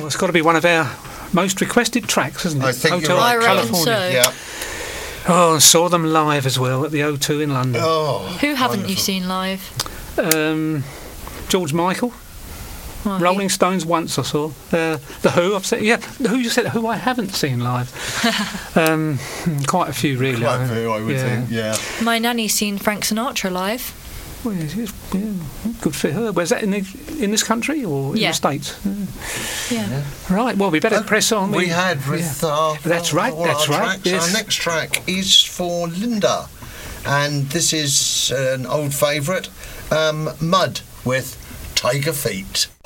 it's got to be one of our most requested tracks, isn't it? I think Hotel you're right, I reckon California. so. Yeah. Oh, and saw them live as well at the O2 in London. Oh. Who haven't you wonderful. seen live? George Michael. Well, Rolling Stones once I saw. The Who, I've seen. Yeah, the Who. You said Who I haven't seen live. Quite a few, really. Quite a few, I would think. Yeah. My nanny's seen Frank Sinatra live. Well, yeah, good for her. Where's that, in this country or in Yeah. the States? Yeah. Right. Well, we better press on. We had with our, That's right, all that's our right, tracks. yes. Our next track is for Linda, and this is an old favourite, Mud with Tiger Feet.